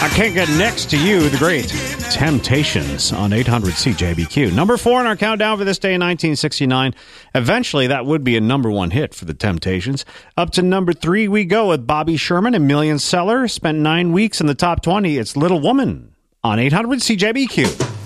I Can't Get Next to You, the great Temptations on 800 CJBQ. Number 4 in our countdown for this day in 1969. Eventually, that would be a number 1 hit for the Temptations. Up to number 3 we go with Bobby Sherman, a million seller. Spent 9 weeks in the top 20. It's Little Woman on 800 CJBQ.